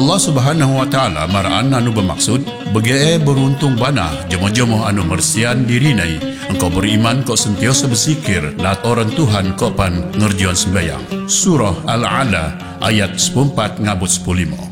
Allah Subhanahu wa taala maraan anu bermaksud bege beruntung bana jemo-jemo anu mersian dirinai engkau beriman kau sentiasa bersikir lat orang Tuhan kau pan ngerjian sembayang. Surah Al-Ala ayat 14 ngabut 15.